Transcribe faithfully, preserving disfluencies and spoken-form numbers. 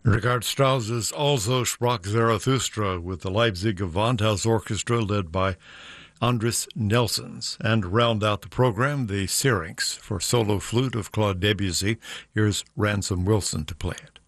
Richard Strauss's Also sprach Zarathustra with the Leipzig Gewandhaus Orchestra led by Andris Nelsons. And round out the program, the Syrinx for solo flute of Claude Debussy. Here's Ransom Wilson to play it.